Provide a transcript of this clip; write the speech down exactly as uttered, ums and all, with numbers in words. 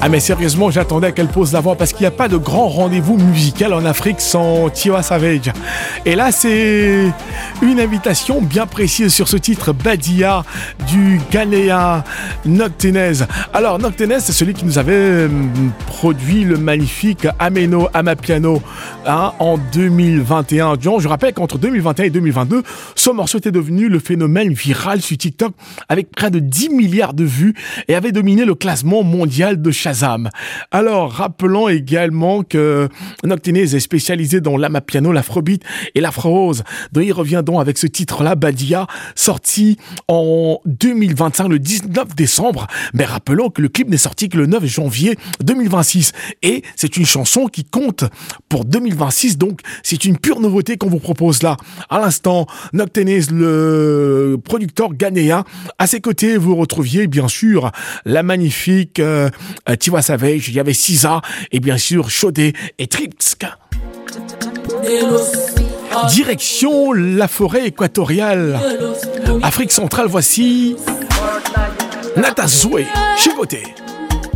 Ah mais sérieusement, j'attendais qu'elle pose la voix parce qu'il n'y a pas de grand rendez-vous musical en Afrique sans Tiwa Savage. Et là, c'est une invitation bien précise sur ce titre Badia du Ghanéen Noctenez. Alors Noctenez, c'est celui qui nous avait produit le magnifique Ameno Amapiano hein, en deux mille vingt et un. Je rappelle qu'entre deux mille vingt et un et deux mille vingt-deux, ce morceau était devenu le phénomène viral sur TikTok avec près de dix milliards de vues et avait dominé le classement mondial de Shazam. Alors, rappelons également que Noctenez est spécialisé dans l'amapiano, l'afrobeat et l'afro-rose. Donc, il revient donc avec ce titre-là, Badia, sorti en deux mille vingt-cinq, le dix-neuf décembre. Mais rappelons que le clip n'est sorti que le neuf janvier deux mille vingt-six. Et c'est une chanson qui compte pour deux mille vingt-six. Donc, c'est une pure nouveauté qu'on vous propose là. À l'instant, Noctenez, le producteur ghanéen. À ses côtés, vous retrouviez bien sûr la magnifique euh, Tiwa Savage, il y avait Sisa et bien sûr Chodé et Tripsk. Direction la forêt équatoriale, Afrique centrale, voici Natazoué, Chigoté.